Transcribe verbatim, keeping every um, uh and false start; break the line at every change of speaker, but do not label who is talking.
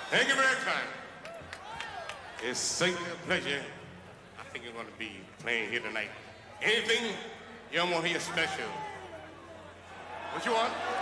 Thank you very much. It's certainly a pleasure. I think you're going to be playing here tonight. Anything you want to hear special? What you want?